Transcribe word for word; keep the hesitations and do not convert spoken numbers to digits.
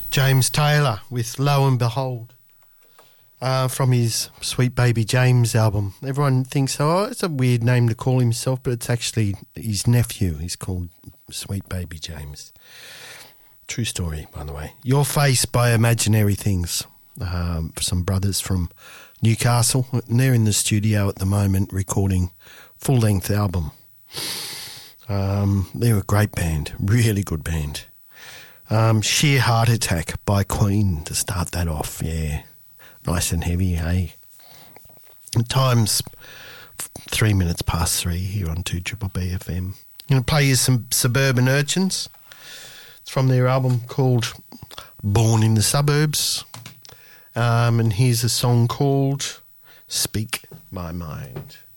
James Taylor with Lo and Behold uh, from his Sweet Baby James album. Everyone thinks, oh, it's a weird name to call himself, but it's actually his nephew. He's called Sweet Baby James. True story, by the way. Your Face by Imaginary Things. Um, some brothers from Newcastle. And they're in the studio at the moment recording full-length album. Um, they're a great band, really good band. Um, Sheer Heart Attack by Queen to start that off, yeah. Nice and heavy, hey. Time's three minutes past three here on two Triple B F M. I'm going to play you some Suburban Urchins. It's from their album called Born in the Suburbs. Um, and here's a song called Speak My Mind.